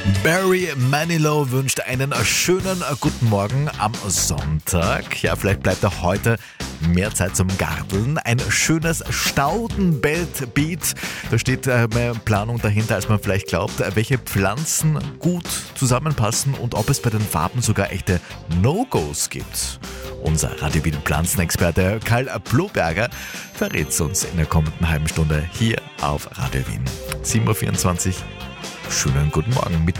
Barry Manilow wünscht einen schönen guten Morgen am Sonntag. Ja, vielleicht bleibt auch heute mehr Zeit zum Garteln. Ein schönes Staudenbelt-Beat. Da steht mehr Planung dahinter, als man vielleicht glaubt, welche Pflanzen gut zusammenpassen und ob es bei den Farben sogar echte No-Gos gibt. Unser Radio Wien Pflanzenexperte Karl Bloberger verrät es uns in der kommenden halben Stunde hier auf Radio Wien. 7.24 Uhr. Schönen guten Morgen mit